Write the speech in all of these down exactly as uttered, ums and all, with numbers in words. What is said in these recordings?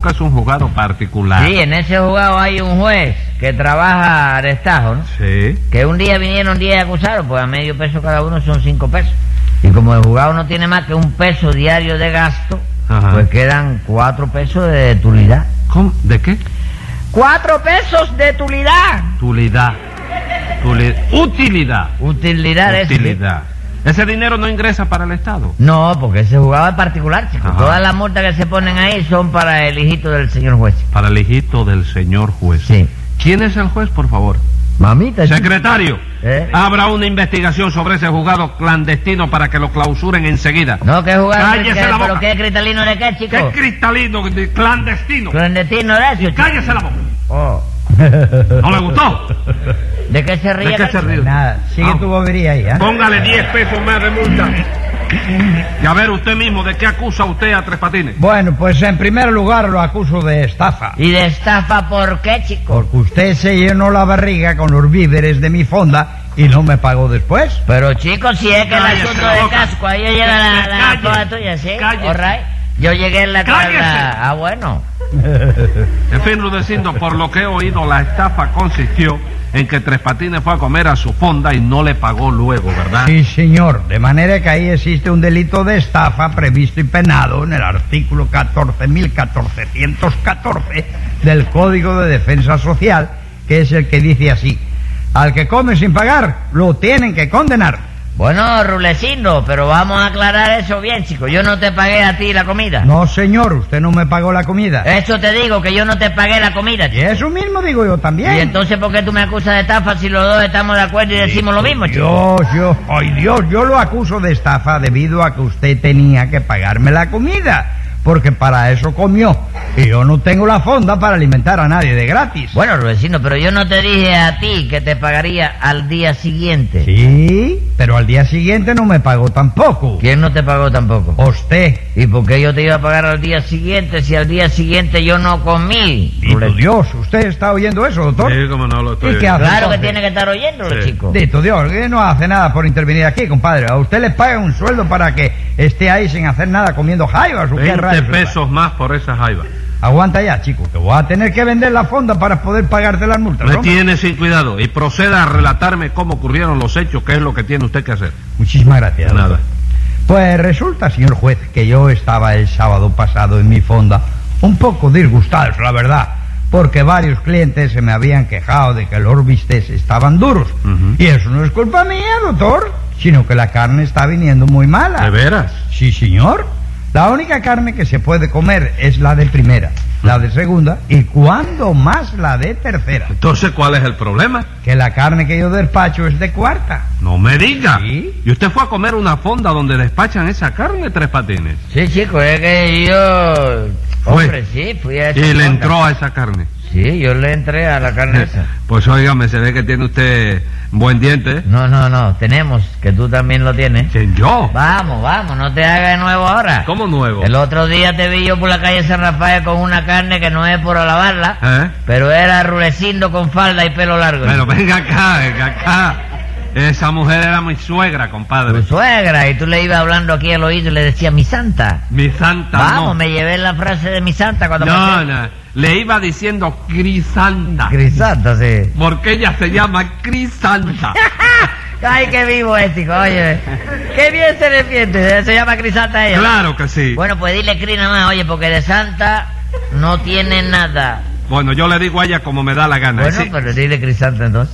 que es un juzgado particular. Sí, en ese juzgado hay un juez que trabaja a destajo, ¿no? Sí. Que un día vinieron diez acusados, pues a medio peso cada uno son cinco pesos. Y como el juzgado no tiene más que un peso diario de gasto, Ajá. pues quedan cuatro pesos de tulidad. ¿Cómo? ¿De qué? ¡Cuatro pesos de tulidad! Tulidad. Tuli- Utilidad. Utilidad es... Utilidad. ¿Ese dinero no ingresa para el Estado? No, porque ese juzgado es particular, chico. Ajá. Todas las multas que se ponen ahí son para el hijito del señor juez. Para el hijito del señor juez. Sí. ¿Quién es el juez, por favor? Mamita, chico. Secretario, ¿Eh? abra una investigación sobre ese juzgado clandestino para que lo clausuren enseguida. No, que juzgado... Cállese que- la boca. ¿Pero qué cristalino de qué, chico? ¿Qué cristalino, de clandestino? Clandestino de eso, chico. Cállese la boca. Oh. ¿No le gustó? ¿De qué se ríe? ¿De qué se Cacho? ríe? Nada, sigue Ah. tu bobería ahí, ¿eh? Póngale diez pesos más de multa. Y a ver usted mismo, ¿de qué acusa usted a Tres Patines? Bueno, pues en primer lugar lo acuso de estafa. ¿Y de estafa por qué, chico? Porque usted se llenó la barriga con los víveres de mi fonda y no me pagó después. Pero, chico, si es que el Cállese asunto la de boca. casco, ahí llega la, la Cállese. cosa tuya, ¿sí? Cállese. All right. Yo llegué en la Cállese. casa... Ah, bueno. En fin, Rudecindo, por lo que he oído, la estafa consistió en que Tres Patines fue a comer a su fonda y no le pagó luego, ¿verdad? Sí, señor. De manera que ahí existe un delito de estafa previsto y penado en el artículo catorce mil cuatrocientos catorce del Código de Defensa Social, que es el que dice así: al que come sin pagar, lo tienen que condenar. Bueno, Rulecindo, pero vamos a aclarar eso bien, chico. Yo no te pagué a ti la comida. No, señor, usted no me pagó la comida. Eso te digo, que yo no te pagué la comida, Y chico. eso mismo digo yo también. ¿Y entonces por qué tú me acusas de estafa si los dos estamos de acuerdo y decimos lo mismo, chico? Dios, yo, ay Dios, yo lo acuso de estafa debido a que usted tenía que pagarme la comida, porque para eso comió, y yo no tengo la fonda para alimentar a nadie de gratis. Bueno, Rulecindo, pero yo no te dije a ti que te pagaría al día siguiente. Sí, pero al día siguiente no me pagó tampoco. ¿Quién no te pagó tampoco? Usted. ¿Y por qué yo te iba a pagar al día siguiente si al día siguiente yo no comí? Dito Dios, ¿usted está oyendo eso, doctor? Sí, como no lo estoy ¿Y qué hace? Claro que entonces? tiene que estar oyéndolo, Sí. chico. Dito Dios, que no hace nada por intervenir aquí, compadre. A usted le paga un sueldo para que esté ahí sin hacer nada comiendo jaivas. ¿O qué veinte rayos? pesos más por esa jaiba. Aguanta ya, chico, que voy a tener que vender la fonda para poder pagarte las multas. Me ¿no? tiene sin cuidado y proceda a relatarme cómo ocurrieron los hechos, que es lo que tiene usted que hacer. Muchísimas gracias. Nada. doctor. Pues resulta, señor juez, que yo estaba el sábado pasado en mi fonda un poco disgustado, la verdad, porque varios clientes se me habían quejado de que los bistecs estaban duros. Ujú. Y eso no es culpa mía, doctor, sino que la carne está viniendo muy mala. ¿De veras? Sí, señor. La única carne que se puede comer es la de primera, la de segunda y cuando más la de tercera. Entonces, ¿cuál es el problema? Que la carne que yo despacho es de cuarta. No me diga. Sí. ¿Y usted fue a comer una fonda donde despachan esa carne, Tres Patines? Sí, chico, es que yo... Fue. Hombre, sí, fui a esa Y le fonda. entró a esa carne. Sí, yo le entré a la carne esa. Pues óigame, se ve que tiene usted buen diente. ¿eh? No, no, no, tenemos, que tú también lo tienes. ¿Quién, yo? Vamos, vamos, no te hagas de nuevo ahora. ¿Cómo nuevo? El otro día te vi yo por la calle San Rafael con una carne que no es por alabarla, ¿Eh? pero era Rulecindo con falda y pelo largo. Bueno, venga acá, venga acá. Esa mujer era mi suegra, compadre. Tu suegra, y tú le ibas hablando aquí al oído y le decías, mi santa. Mi santa Vamos, no. me llevé la frase de mi santa cuando No, pasé. no. Le iba diciendo Crisanta. Crisanta, sí. Porque ella se llama Crisanta. Ay, qué vivo es, chico, oye. Qué bien se defiende, se llama Crisanta ella. Claro que sí. Bueno, pues dile Cris nada más, oye, porque de santa no tiene nada. Bueno, yo le digo a ella como me da la gana. Bueno, ¿sí? pero dile Crisanta entonces.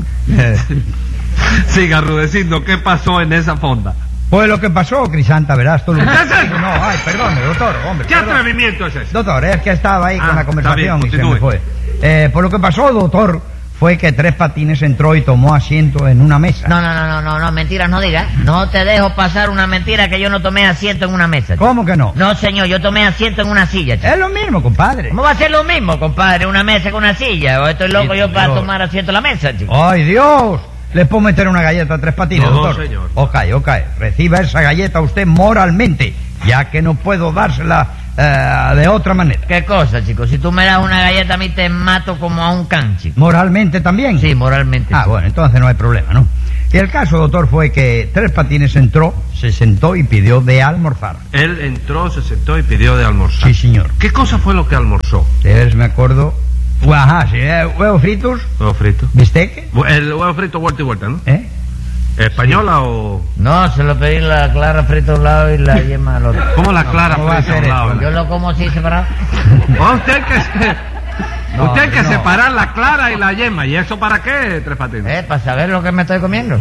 Siga, Rudecindo, ¿qué pasó en esa fonda? Pues lo que pasó, Crisanta, verás tú. Lo... ¿Qué es eso? No, ay, perdón, doctor, hombre. ¿Qué perdón. atrevimiento es ese? Doctor, es que estaba ahí Ah, con la conversación está y bien, se me continúe. fue. Eh, pues lo que pasó, doctor, fue que Tres Patines entró y tomó asiento en una mesa. No, no, no, no, no, no, mentiras no digas. No te dejo pasar una mentira que yo no tomé asiento en una mesa. chico. ¿Cómo que no? No, señor, yo tomé asiento en una silla, chico. Es lo mismo, compadre. ¿Cómo va a ser lo mismo, compadre, una mesa con una silla? ¿O estoy loco Sí, yo para Dios. tomar asiento en la mesa, chico? ¡Ay, Dios! ¿Le puedo meter una galleta a Tres Patines, No, doctor? señor. Ok, ok. Reciba esa galleta usted moralmente, ya que no puedo dársela eh, de otra manera. ¿Qué cosa, chico? Si tú me das una galleta a mí te mato como a un can, chico. ¿Moralmente también? Sí, moralmente. Ah, chico. bueno, entonces no hay problema, ¿no? Y el caso, doctor, fue que Tres Patines entró, se sentó y pidió de almorzar. Él entró, se sentó y pidió de almorzar. Sí, señor. ¿Qué cosa fue lo que almorzó? De ver, me acuerdo. Ajá, sí, eh, huevos fritos, Huevo frito. bistec, El huevo frito vuelta y vuelta, ¿no? ¿eh? ¿Española o...? No, se lo pedí la clara frita a un lado y la yema al otro. ¿Cómo la clara ¿cómo va a frita a un ser lado? eso? Yo lo como así separado. Ah, usted que se... No, usted que no. separar la clara y la yema. ¿Y eso para qué, Tres Patines? Eh, para saber lo que me estoy comiendo.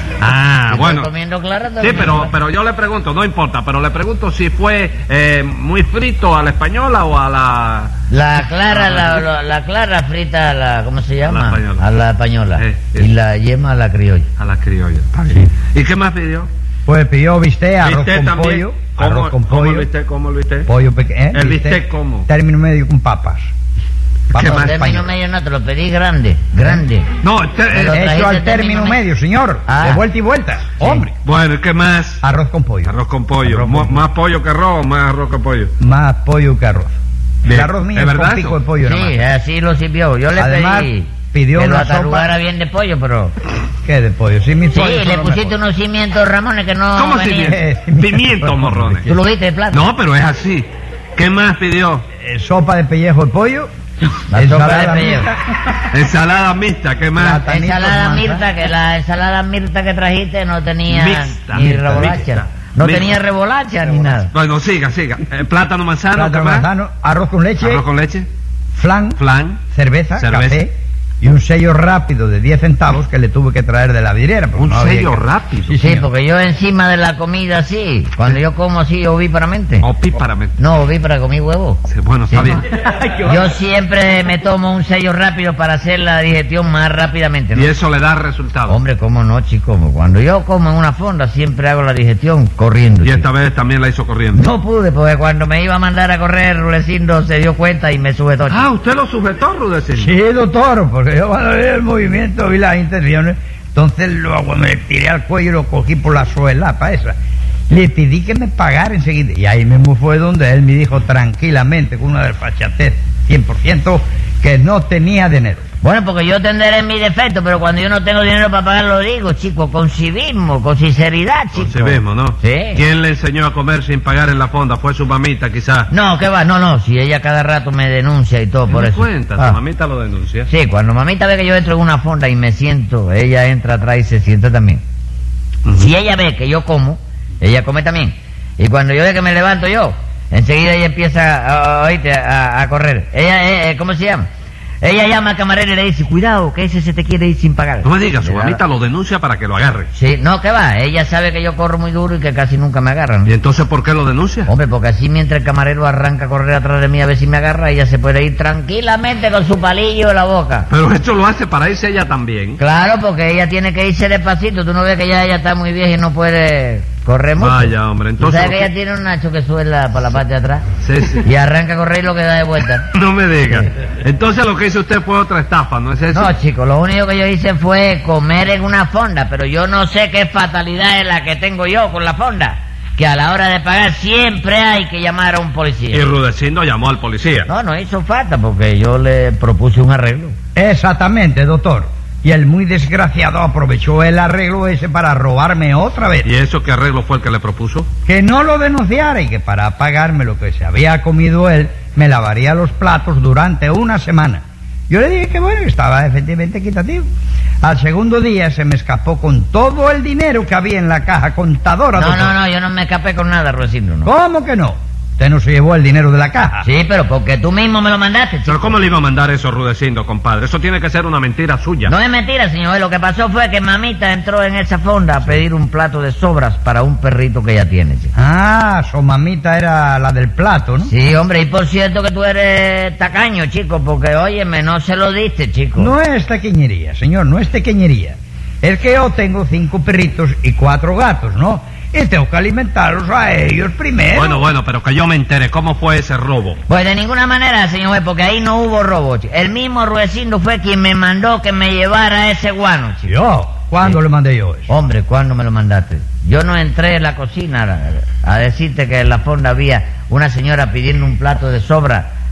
Ah, Si bueno. Estoy comiendo clara, estoy Sí, comiendo pero, clara. pero yo le pregunto, no importa, pero le pregunto si fue eh, muy frito a la española o a la... La clara, la, la, la clara frita a la, ¿cómo se llama? A la española. A la española. Eh, eh. Y la yema a la criolla. A la criolla. Sí. ¿Y qué más pidió? Pues pidió bistec, arroz ¿Bistec con también? pollo, ¿Cómo, arroz con ¿Cómo pollo, el bistec? ¿Cómo el bistec? pollo pequeño. ¿El bistec cómo? Término medio con papas. ¿Qué Papas más? Término españolas. medio no, te lo pedí grande, grande. No, te- Me lo eh, trajiste Hecho al término término medio. medio, señor. Ah. De vuelta y vuelta. Hombre. bueno, ¿y qué más? Arroz con pollo. Arroz con pollo. Arroz Mo- con- ¿Más pollo que arroz o más arroz que pollo? Más pollo que arroz. Bien. El arroz mío ¿Es es verdad con pico eso? de pollo Sí, nomás. así lo sirvió. Yo le Además, pedí pidió que lo una sopa- atarugara bien de pollo, pero... ¿Qué de pollo? Sí, mi Sí, pollo son le los pusiste mejores. unos cimientos ramones que no ¿Cómo venían. pimientos? Pimientos, morrones. ¿Tú lo viste de plato? No, pero es así. ¿Qué más pidió? Eh, sopa de pellejo de pollo. La sopa de pellejo. mixta, Ensalada mixta, ¿qué más? Plata. Ensalada Tanito, Mirta, que la ensalada Mirta que trajiste no tenía Mixta, ni mixta, remolacha. mixta. No Mixta. tenía remolacha ni nada. Bueno, siga, siga. Eh, plátano manzano, plátano ¿qué más? manzano, arroz con leche, Arroz con leche, flan, flan. cerveza, Cerveza. café y un sello rápido de diez centavos que le tuve que traer de la vidriera. porque Un no había sello que- rápido. Sí, Sí, señor. porque yo encima de la comida sí, cuando yo como así ovíparamente. Opíparamente. No, ovípara comí huevo. Sí, bueno, está Sí, bien. Yo siempre me tomo un sello rápido para hacer la digestión más rápidamente, ¿no? Y eso le da resultado. Hombre, cómo no, chico. Cuando yo como en una fonda siempre hago la digestión corriendo. Y chico. esta vez también la hizo corriendo. No pude, porque cuando me iba a mandar a correr, Rulecindo se dio cuenta y me sujetó. chico. Ah, usted lo sujetó, Rudecindo. Sí, doctor, porque yo cuando vi el movimiento vi las intenciones, entonces luego me tiré al cuello y lo cogí por la suelapa esa. Le pedí que me pagara enseguida. Y ahí mismo fue donde él me dijo tranquilamente, con una desfachatez cien por ciento, que no tenía dinero. Bueno, porque yo tendré mi defecto, pero cuando yo no tengo dinero para pagar lo digo, chico, con civismo, con sinceridad, chico. Con civismo, ¿no? Sí. ¿Quién le enseñó a comer sin pagar en la fonda? Fue su mamita, quizás. No, ¿qué va? No, no, si ella cada rato me denuncia y todo por me eso. cuenta, Ah. su mamita lo denuncia. Sí, cuando mamita ve que yo entro en una fonda y me siento, ella entra atrás y se sienta también. Ujú. Si ella ve que yo como, ella come también. Y cuando yo ve que me levanto yo, enseguida ella empieza a, oíste, a, a correr. Ella, eh, eh, ¿cómo se llama? Ella llama al camarero y le dice, cuidado, que ese se te quiere ir sin pagar. No me digas, su Le da- mamita lo denuncia para que lo agarre. Sí, no, ¿qué va? Ella sabe que yo corro muy duro y que casi nunca me agarran. ¿Y entonces por qué lo denuncia? Hombre, porque así mientras el camarero arranca a correr atrás de mí a ver si me agarra, ella se puede ir tranquilamente con su palillo en la boca. Pero esto lo hace para irse ella también. Claro, porque ella tiene que irse despacito. Tú no ves que ya ella está muy vieja y no puede correr mucho. Vaya, hombre, ¿Tú entonces... sabes lo que ella que- tiene un nacho que suela para la parte de atrás? Sí, sí. Y arranca a correr y lo que da de vuelta. No me diga. Entonces lo que hizo usted fue otra estafa, ¿no es eso? No, chicos, lo único que yo hice fue comer en una fonda, pero yo no sé qué fatalidad es la que tengo yo con la fonda. Que a la hora de pagar siempre hay que llamar a un Y policía. Rudecindo llamó al policía. No, no hizo falta porque yo le propuse un arreglo. Exactamente, doctor. Y el muy desgraciado aprovechó el arreglo ese para robarme otra vez. ¿Y eso qué arreglo fue el que le propuso? Que no lo denunciara y que para pagarme lo que se había comido él, me lavaría los platos durante una semana. Yo le dije que bueno, estaba efectivamente equitativo. Al segundo día se me escapó con todo el dinero que había en la caja contadora. No, doctor. no, no, yo no me escapé con nada, Rudecindo, no. ¿Cómo que no? Usted no se llevó el dinero de la caja. Sí, pero porque tú mismo me lo mandaste, chico. ¿Pero cómo le iba a mandar eso, Rudecindo, compadre? Eso tiene que ser una mentira suya. No es mentira, señor. Lo que pasó fue que mamita entró en esa fonda a pedir un plato de sobras para un perrito que ella tiene, chico. Ah, su mamita era la del plato, ¿no? Sí, hombre, y por cierto que tú eres tacaño, chico, porque, óyeme, no se lo diste, chico. No es tequeñería, señor, no es tequeñería. Es que yo tengo cinco perritos y cuatro gatos, ¿no? Y tengo que alimentarlos a ellos primero. Bueno, bueno, pero que yo me entere. ¿Cómo fue ese robo? Pues de ninguna manera, señor juez, porque ahí no hubo robo, chico. El mismo Rudecindo fue quien me mandó que me llevara ese guano, chico. ¿Yo? ¿Cuándo Sí. le mandé yo eso? Hombre, ¿cuándo me lo mandaste? Yo no entré en la cocina a, a decirte que en la fonda había una señora pidiendo un plato de sobra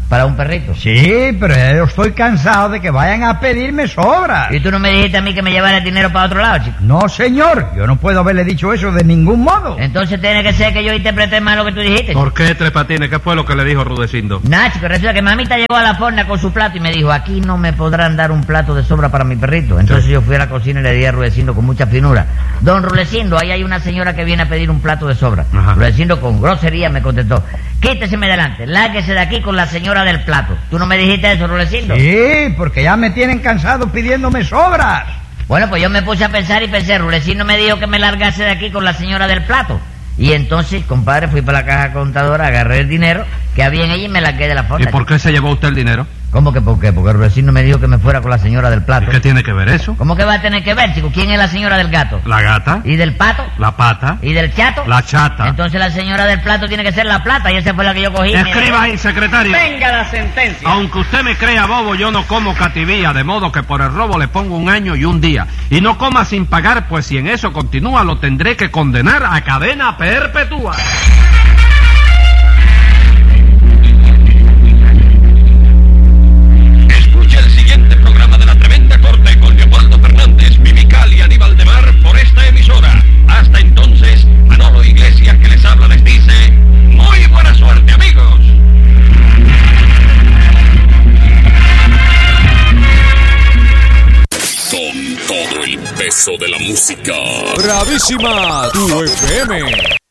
para un perrito. Sí, pero yo estoy cansado de que vayan a pedirme sobras. ¿Y tú no me dijiste a mí que me llevara el dinero para otro lado, chico? No, señor, yo no puedo haberle dicho eso de ningún modo. Entonces tiene que ser que yo interpreté mal lo que tú dijiste. ¿Por qué, Tres Patines? ¿Qué fue lo que le dijo Rudecindo? Nah, chico, resulta que mamita llegó a la forna con su plato y me dijo, aquí no me podrán dar un plato de sobra para mi perrito. Entonces sí. Yo fui a la cocina y le di a Rudecindo con mucha finura: don Rudecindo, ahí hay una señora que viene a pedir un plato de sobra. Ajá. Rudecindo con grosería me contestó: quíteseme delante, lárguese de aquí con la señora del plato. ¿Tú no me dijiste eso, Rudecindo? Sí, porque ya me tienen cansado pidiéndome sobras. Bueno, pues yo me puse a pensar y pensé, Rudecindo me dijo que me largase de aquí con la señora del plato. Y entonces, compadre, fui para la caja contadora, agarré el dinero que había en ella y me largué de la fonda. ¿Y por qué se llevó usted el dinero? ¿Cómo que por qué? Porque Rudecindo me dijo que me fuera con la señora del plato. ¿Y qué tiene que ver eso? ¿Cómo que va a tener que ver, chico? ¿Quién es la señora del gato? La gata. ¿Y del pato? La pata. ¿Y del chato? La chata. Entonces la señora del plato tiene que ser la plata y esa fue la que yo cogí. Escriba ahí, secretario. Venga la sentencia. Aunque usted me crea bobo, yo no como cativía, de modo que por el robo le pongo un año y un día. Y no coma sin pagar, pues si en eso continúa lo tendré que condenar a cadena perpetua. El siguiente programa de La Tremenda Corte con Leopoldo Fernández, Mimical y Aníbal de Mar por esta emisora. Hasta entonces, Manolo Iglesias, que les habla, les dice muy buena suerte, amigos. Con todo el peso de la música. Bravísima, tu F M.